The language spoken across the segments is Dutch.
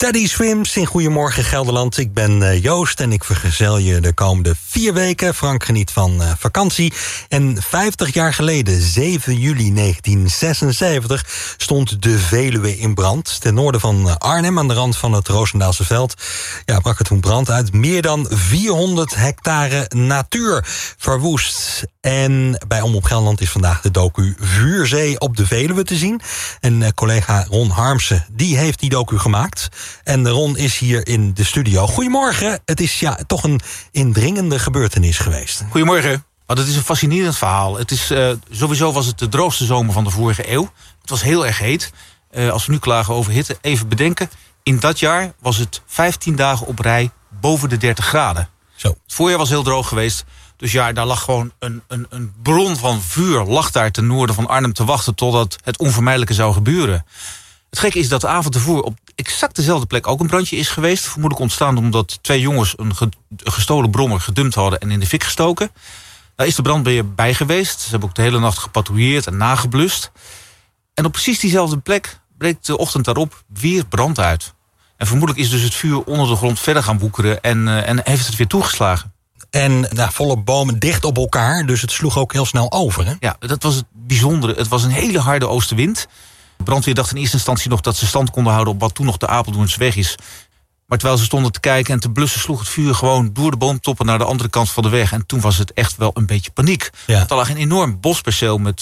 Teddy Swims in Goedemorgen Gelderland. Ik ben Joost en ik vergezel je de komende 4 weken. Frank geniet van vakantie. En 50 jaar geleden, 7 juli 1976... stond de Veluwe in brand. Ten noorden van Arnhem, aan de rand van het Roosendaalse veld... brak er toen brand uit. Meer dan 400 hectare natuur verwoest. En bij Omroep Gelderland is vandaag de docu Vuurzee op de Veluwe te zien. En collega Ron Harmsen, die heeft die docu gemaakt. En Ron is hier in de studio. Goedemorgen. Het is toch een indringende gebeurtenis geweest. Goedemorgen. Het is een fascinerend verhaal. Het is, sowieso was het de droogste zomer van de vorige eeuw. Het was heel erg heet. Als we nu klagen over hitte, even bedenken. In dat jaar was het 15 dagen op rij boven de 30 graden. Zo. Het voorjaar was heel droog geweest. Dus ja, daar lag gewoon een bron van vuur... lag daar ten noorden van Arnhem te wachten... totdat het onvermijdelijke zou gebeuren. Het gekke is dat de avond ervoor op exact dezelfde plek ook een brandje is geweest. Vermoedelijk ontstaan omdat 2 jongens een gestolen brommer gedumpt hadden... en in de fik gestoken. Daar is de brandweer bij geweest. Ze hebben ook de hele nacht gepatrouilleerd en nageblust. En op precies diezelfde plek breekt de ochtend daarop weer brand uit. En vermoedelijk is dus het vuur onder de grond verder gaan woekeren... en heeft het weer toegeslagen. En volle bomen dicht op elkaar, dus het sloeg ook heel snel over, hè? Ja, dat was het bijzondere. Het was een hele harde oostenwind. De brandweer dacht in eerste instantie nog dat ze stand konden houden... op wat toen nog de Apeldoornse weg is. Maar terwijl ze stonden te kijken en te blussen... sloeg het vuur gewoon door de boomtoppen naar de andere kant van de weg. En toen was het echt wel een beetje paniek. Ja. Want er lag een enorm bosperceel met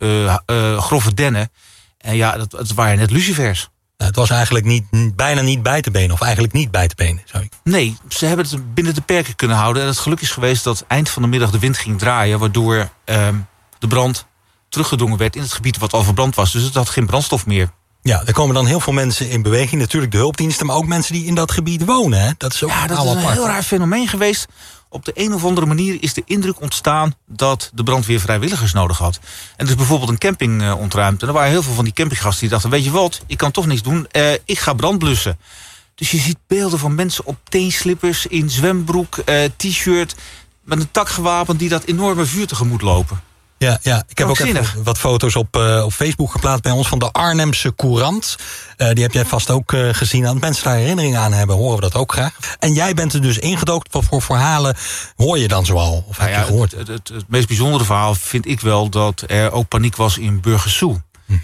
grove dennen. En ja, het waren net lucifers. Het was eigenlijk bijna niet bij te benen, of eigenlijk niet bij te benen. Sorry. Nee, ze hebben het binnen de perken kunnen houden. En het geluk is geweest dat eind van de middag de wind ging draaien... waardoor de brand teruggedrongen werd in het gebied wat al verbrand was. Dus het had geen brandstof meer. Ja, er komen dan heel veel mensen in beweging. Natuurlijk de hulpdiensten, maar ook mensen die in dat gebied wonen. Hè? Dat is ook dat is een heel raar fenomeen geweest. Op de een of andere manier is de indruk ontstaan... dat de brandweer vrijwilligers nodig had. En er is bijvoorbeeld een camping ontruimd. En er waren heel veel van die campinggasten die dachten... weet je wat, ik kan toch niks doen, ik ga brand blussen. Dus je ziet beelden van mensen op teenslippers... in zwembroek, t-shirt, met een tak gewapend... die dat enorme vuur tegemoet lopen. Ja, ik heb ook even wat foto's op Facebook geplaatst bij ons... van de Arnhemse Courant. Die heb jij vast ook gezien. Als mensen daar herinneringen aan hebben, horen we dat ook graag. En jij bent er dus ingedoken. Wat voor verhalen hoor je dan zoal? Of heb je gehoord? Het meest bijzondere verhaal vind ik wel... dat er ook paniek was in Burgersoe.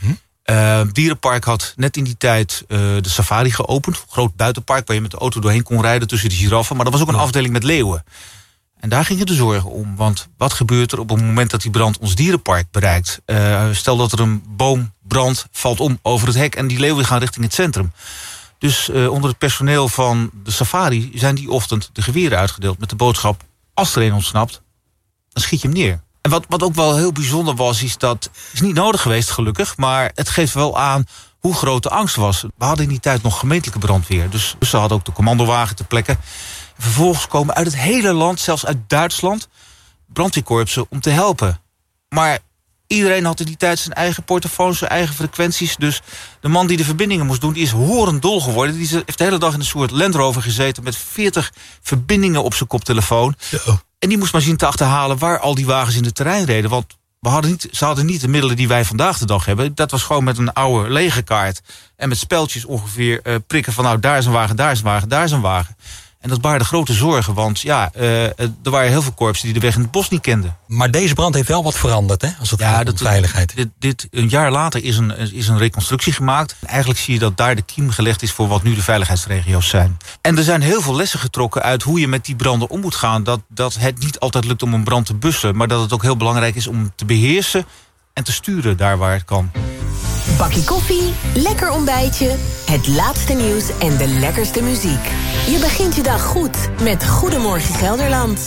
Het dierenpark had net in die tijd de safari geopend. Een groot buitenpark waar je met de auto doorheen kon rijden... tussen de giraffen. Maar er was ook een afdeling met leeuwen. En daar gingen de zorgen om. Want wat gebeurt er op het moment dat die brand ons dierenpark bereikt? Stel dat er een boom brandt, valt om over het hek... en die leeuwen gaan richting het centrum. Dus onder het personeel van de safari... zijn die ochtend de geweren uitgedeeld met de boodschap... als er een ontsnapt, dan schiet je hem neer. En wat ook wel heel bijzonder was, is dat... is niet nodig geweest gelukkig, maar het geeft wel aan... hoe groot de angst was. We hadden in die tijd nog gemeentelijke brandweer. Dus ze hadden ook de commandowagen ter plekke... Vervolgens komen uit het hele land, zelfs uit Duitsland... brandweerkorpsen om te helpen. Maar iedereen had in die tijd zijn eigen portofoons, zijn eigen frequenties. Dus de man die de verbindingen moest doen, die is horendol geworden. Die heeft de hele dag in een soort Land Rover gezeten... met 40 verbindingen op zijn koptelefoon. Oh. En die moest maar zien te achterhalen waar al die wagens in het terrein reden. Want ze hadden niet de middelen die wij vandaag de dag hebben. Dat was gewoon met een oude legerkaart. En met speltjes ongeveer prikken van... nou, daar is een wagen, daar is een wagen, daar is een wagen... En dat baarde grote zorgen, want er waren heel veel korpsen... die de weg in het bos niet kenden. Maar deze brand heeft wel wat veranderd, hè? Als het gaat om veiligheid. Een jaar later is een reconstructie gemaakt. Eigenlijk zie je dat daar de kiem gelegd is... voor wat nu de veiligheidsregio's zijn. En er zijn heel veel lessen getrokken uit hoe je met die branden om moet gaan. Dat het niet altijd lukt om een brand te blussen... maar dat het ook heel belangrijk is om te beheersen... en te sturen daar waar het kan. Bakje koffie, lekker ontbijtje, het laatste nieuws en de lekkerste muziek. Je begint je dag goed met Goedemorgen Gelderland.